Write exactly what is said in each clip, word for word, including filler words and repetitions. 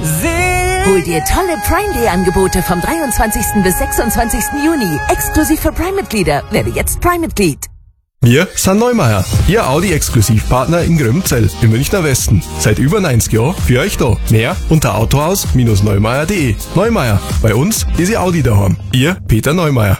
Hol dir tolle Prime Day Angebote vom dreiundzwanzigsten bis sechsundzwanzigsten Juni. Exklusiv für Prime-Mitglieder. Werde jetzt Prime-Mitglied. Wir sind Neumeier, Ihr Audi-Exklusivpartner in Grömzell im Münchner Westen. Seit über neunzig Jahren für euch da. Mehr unter autohaus Bindestrich neumeier punkt de. Neumeier, bei uns ist Ihr Audi daheim. Ihr Peter Neumeier.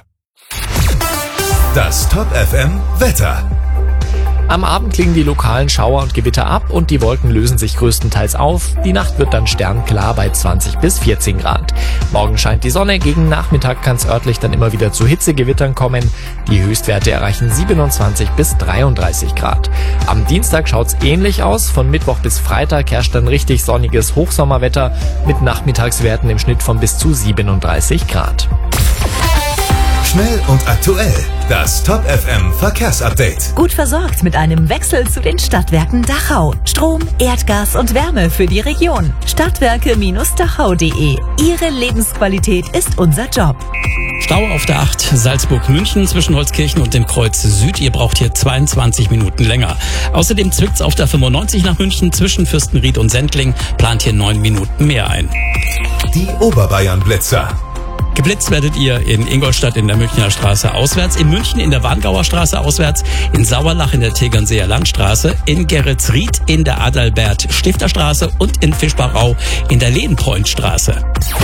Das Top F M Wetter. Am Abend klingen die lokalen Schauer und Gewitter ab und die Wolken lösen sich größtenteils auf. Die Nacht wird dann sternklar bei zwanzig bis vierzehn Grad. Morgen scheint die Sonne, gegen Nachmittag kann es örtlich dann immer wieder zu Hitzegewittern kommen. Die Höchstwerte erreichen siebenundzwanzig bis dreiunddreißig Grad. Am Dienstag schaut's ähnlich aus. Von Mittwoch bis Freitag herrscht dann richtig sonniges Hochsommerwetter mit Nachmittagswerten im Schnitt von bis zu siebenunddreißig Grad. Schnell und aktuell. Das Top F M Verkehrsupdate. Gut versorgt mit einem Wechsel zu den Stadtwerken Dachau. Strom, Erdgas und Wärme für die Region. Stadtwerke Dachau punkt de. Ihre Lebensqualität ist unser Job. Stau auf der acht Salzburg-München zwischen Holzkirchen und dem Kreuz Süd. Ihr braucht hier zweiundzwanzig Minuten länger. Außerdem zwickt's auf der fünfundneunzig nach München zwischen Fürstenried und Sendling. Plant hier neun Minuten mehr ein. Die Oberbayern-Blitzer. Geblitzt werdet ihr in Ingolstadt in der Münchner Straße auswärts, in München in der Warngauer Straße auswärts, in Sauerlach in der Tegernseer Landstraße, in Geretsried in der Adalbert-Stifter Straße und in Fischbachau in der Lehnpointstraße.